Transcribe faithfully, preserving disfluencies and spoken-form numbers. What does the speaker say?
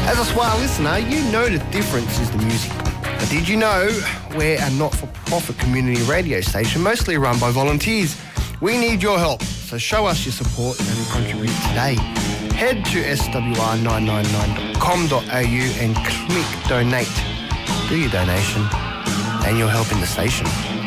As a Swar listener, you know the difference is the music. But did you know we're a not-for-profit community radio station, mostly run by volunteers? We need your help, so show us your support and contribute today. Head to s w r nine nine nine dot com dot a u and click donate. Do your donation and you're helping the station.